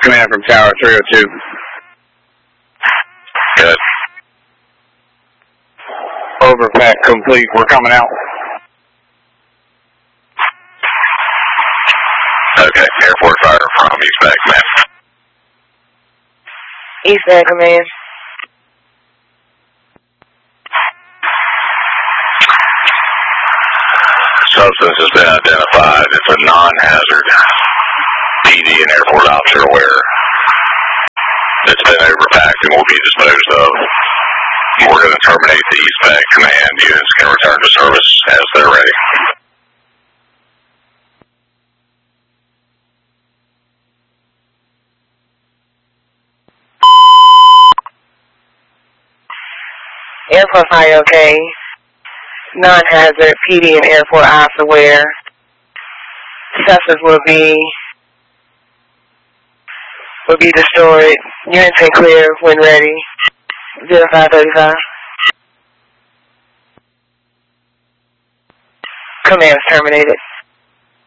command from Tower 302. Good. Overpack complete. We're coming out. Okay, airport fire from East Bay Command. East Bay Command. Substance has been identified. It's a non-hazard. PD and airport ops are aware. It's been overpacked and will be disposed of. We're going to terminate the East Bay Command. Units can return to service as they're ready. Airport fire okay. Non-hazard, PD and airport ops aware. Substance will be destroyed. Units can clear when ready. 0535. Command is terminated.